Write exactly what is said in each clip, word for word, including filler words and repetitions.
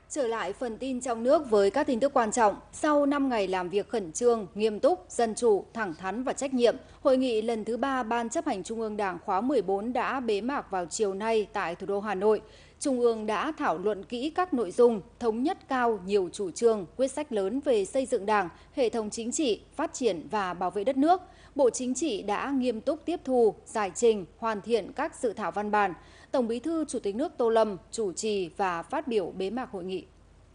Trở lại phần tin trong nước với các tin tức quan trọng. Sau năm ngày làm việc khẩn trương, nghiêm túc, dân chủ, thẳng thắn và trách nhiệm, hội nghị lần thứ ba Ban chấp hành Trung ương Đảng khóa mười bốn đã bế mạc vào chiều nay tại thủ đô Hà Nội. Trung ương đã thảo luận kỹ các nội dung, thống nhất cao nhiều chủ trương, quyết sách lớn về xây dựng Đảng, hệ thống chính trị, phát triển và bảo vệ đất nước. Bộ Chính trị đã nghiêm túc tiếp thu, giải trình, hoàn thiện các dự thảo văn bản. Tổng Bí thư Chủ tịch nước Tô Lâm chủ trì và phát biểu bế mạc hội nghị.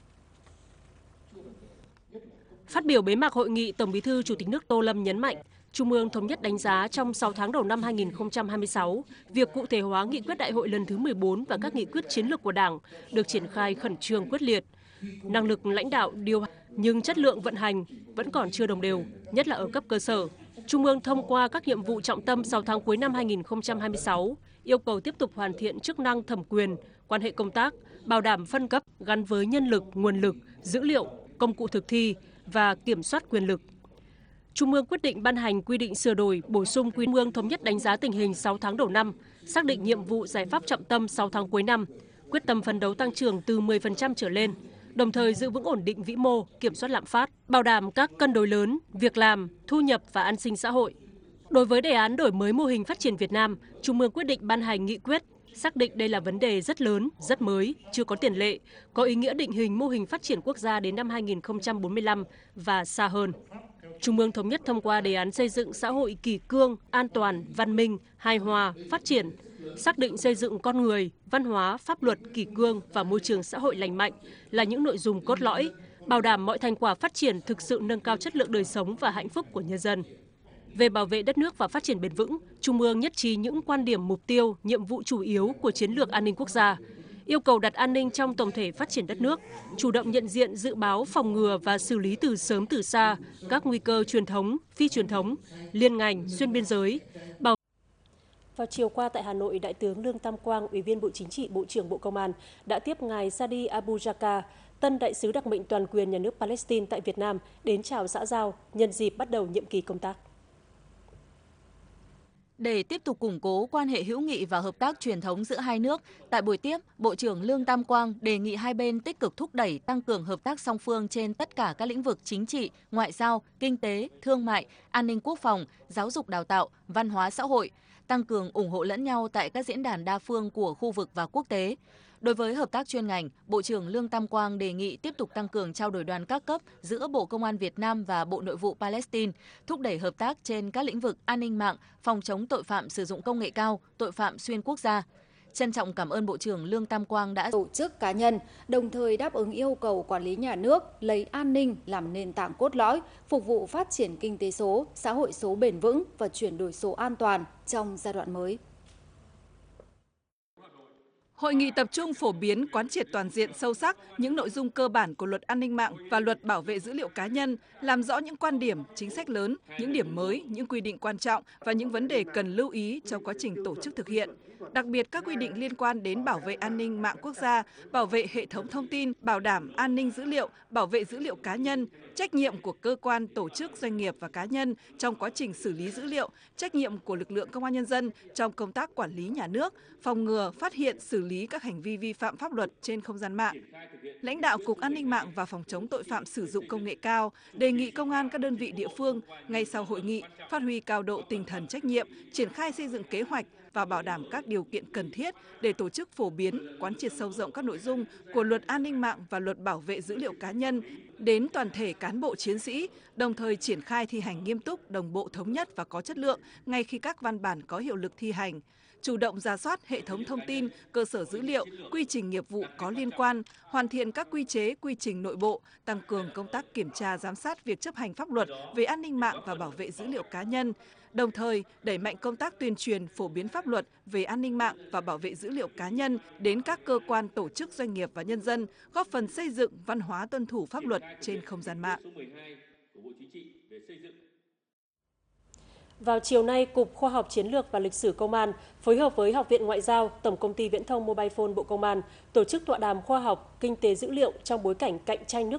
Phát biểu bế mạc hội nghị, Tổng Bí thư Chủ tịch nước Tô Lâm nhấn mạnh, Trung ương thống nhất đánh giá trong sáu tháng đầu năm hai nghìn không trăm hai mươi sáu, việc cụ thể hóa nghị quyết đại hội lần thứ mười bốn và các nghị quyết chiến lược của Đảng được triển khai khẩn trương quyết liệt. Năng lực lãnh đạo điều hành nhưng chất lượng vận hành vẫn còn chưa đồng đều, nhất là ở cấp cơ sở. Trung ương thông qua các nhiệm vụ trọng tâm sáu tháng cuối năm hai nghìn không trăm hai mươi sáu, yêu cầu tiếp tục hoàn thiện chức năng thẩm quyền, quan hệ công tác, bảo đảm phân cấp gắn với nhân lực, nguồn lực, dữ liệu, công cụ thực thi và kiểm soát quyền lực. Trung ương quyết định ban hành quy định sửa đổi, bổ sung quy Trung ương thống nhất đánh giá tình hình sáu tháng đầu năm, xác định nhiệm vụ giải pháp trọng tâm sáu tháng cuối năm, quyết tâm phấn đấu tăng trưởng từ mười phần trăm trở lên, đồng thời giữ vững ổn định vĩ mô, kiểm soát lạm phát, bảo đảm các cân đối lớn, việc làm, thu nhập và an sinh xã hội. Đối với đề án đổi mới mô hình phát triển Việt Nam, Trung ương quyết định ban hành nghị quyết, xác định đây là vấn đề rất lớn, rất mới, chưa có tiền lệ, có ý nghĩa định hình mô hình phát triển quốc gia đến năm hai nghìn không trăm bốn mươi lăm và xa hơn. Trung ương thống nhất thông qua đề án xây dựng xã hội kỷ cương, an toàn, văn minh, hài hòa, phát triển, xác định xây dựng con người, văn hóa, pháp luật, kỷ cương và môi trường xã hội lành mạnh là những nội dung cốt lõi, bảo đảm mọi thành quả phát triển thực sự nâng cao chất lượng đời sống và hạnh phúc của nhân dân. Về bảo vệ đất nước và phát triển bền vững, Trung ương nhất trí những quan điểm, mục tiêu, nhiệm vụ chủ yếu của chiến lược an ninh quốc gia, yêu cầu đặt an ninh trong tổng thể phát triển đất nước, chủ động nhận diện, dự báo, phòng ngừa và xử lý từ sớm từ xa các nguy cơ truyền thống, phi truyền thống, liên ngành, xuyên biên giới. Bảo... Vào chiều qua tại Hà Nội, Đại tướng Lương Tam Quang, Ủy viên Bộ Chính trị, Bộ trưởng Bộ Công an đã tiếp ngài Sadi Abu Jakar, tân đại sứ đặc mệnh toàn quyền nhà nước Palestine tại Việt Nam đến chào xã giao nhân dịp bắt đầu nhiệm kỳ công tác. Để tiếp tục củng cố quan hệ hữu nghị và hợp tác truyền thống giữa hai nước, tại buổi tiếp, Bộ trưởng Lương Tam Quang đề nghị hai bên tích cực thúc đẩy tăng cường hợp tác song phương trên tất cả các lĩnh vực chính trị, ngoại giao, kinh tế, thương mại, an ninh quốc phòng, giáo dục đào tạo, văn hóa xã hội, tăng cường ủng hộ lẫn nhau tại các diễn đàn đa phương của khu vực và quốc tế. Đối với hợp tác chuyên ngành, Bộ trưởng Lương Tam Quang đề nghị tiếp tục tăng cường trao đổi đoàn các cấp giữa Bộ Công an Việt Nam và Bộ Nội vụ Palestine, thúc đẩy hợp tác trên các lĩnh vực an ninh mạng, phòng chống tội phạm sử dụng công nghệ cao, tội phạm xuyên quốc gia. Trân trọng cảm ơn Bộ trưởng Lương Tam Quang đã tổ chức cá nhân, đồng thời đáp ứng yêu cầu quản lý nhà nước, lấy an ninh làm nền tảng cốt lõi, phục vụ phát triển kinh tế số, xã hội số bền vững và chuyển đổi số an toàn trong giai đoạn mới. Hội nghị tập trung phổ biến, quán triệt toàn diện sâu sắc những nội dung cơ bản của Luật An ninh mạng và Luật Bảo vệ dữ liệu cá nhân, làm rõ những quan điểm, chính sách lớn, những điểm mới, những quy định quan trọng và những vấn đề cần lưu ý trong quá trình tổ chức thực hiện. Đặc biệt các quy định liên quan đến bảo vệ an ninh mạng quốc gia, bảo vệ hệ thống thông tin, bảo đảm an ninh dữ liệu, bảo vệ dữ liệu cá nhân, trách nhiệm của cơ quan, tổ chức, doanh nghiệp và cá nhân trong quá trình xử lý dữ liệu, trách nhiệm của lực lượng công an nhân dân trong công tác quản lý nhà nước, phòng ngừa, phát hiện, xử lý các hành vi vi phạm pháp luật trên không gian mạng. Lãnh đạo Cục An ninh mạng và Phòng chống tội phạm sử dụng công nghệ cao đề nghị công an các đơn vị địa phương ngay sau hội nghị phát huy cao độ tinh thần trách nhiệm, triển khai xây dựng kế hoạch và bảo đảm các điều kiện cần thiết để tổ chức phổ biến, quán triệt sâu rộng các nội dung của Luật An ninh mạng và Luật Bảo vệ dữ liệu cá nhân đến toàn thể cán bộ chiến sĩ, đồng thời triển khai thi hành nghiêm túc, đồng bộ, thống nhất và có chất lượng ngay khi các văn bản có hiệu lực thi hành. Chủ động rà soát hệ thống thông tin, cơ sở dữ liệu, quy trình nghiệp vụ có liên quan, hoàn thiện các quy chế, quy trình nội bộ, tăng cường công tác kiểm tra giám sát việc chấp hành pháp luật về an ninh mạng và bảo vệ dữ liệu cá nhân, đồng thời đẩy mạnh công tác tuyên truyền phổ biến pháp luật về an ninh mạng và bảo vệ dữ liệu cá nhân đến các cơ quan, tổ chức, doanh nghiệp và nhân dân, góp phần xây dựng văn hóa tuân thủ pháp luật trên không gian mạng. Vào chiều nay, Cục Khoa học Chiến lược và Lịch sử Công an phối hợp với Học viện Ngoại giao, Tổng công ty Viễn thông Mobile Phone Bộ Công an tổ chức tọa đàm khoa học kinh tế dữ liệu trong bối cảnh cạnh tranh nước